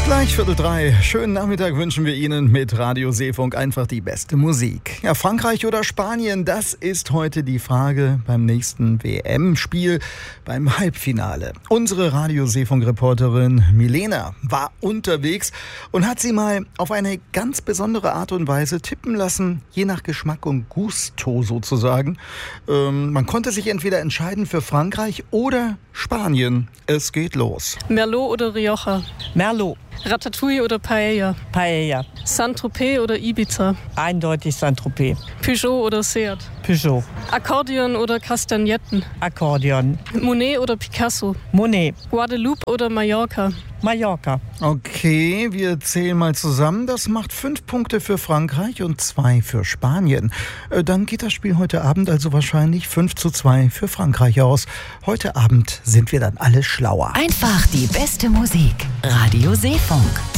Gleich 2:45. Schönen Nachmittag wünschen wir Ihnen mit Radio Seefunk einfach die beste Musik. Ja, Frankreich oder Spanien, das ist heute die Frage beim nächsten WM-Spiel, beim Halbfinale. Unsere Radio Seefunk-Reporterin Milena war unterwegs und hat sie mal auf eine ganz besondere Art und Weise tippen lassen, je nach Geschmack und Gusto sozusagen. Man konnte sich entweder entscheiden für Frankreich oder Spanien. Es geht los. Merlot oder Rioja? Merlot. Ratatouille oder Paella? Paella. Saint-Tropez oder Ibiza? Eindeutig Saint-Tropez. Peugeot oder Seat? Peugeot. Akkordeon oder Kastagnetten? Akkordeon. Monet oder Picasso? Monet. Guadeloupe oder Mallorca? Mallorca. Okay, wir zählen mal zusammen. Das macht 5 Punkte für Frankreich und 2 für Spanien. Dann geht das Spiel heute Abend also wahrscheinlich 5:2 für Frankreich aus. Heute Abend sind wir dann alle schlauer. Einfach die beste Musik. Radio Seefunk.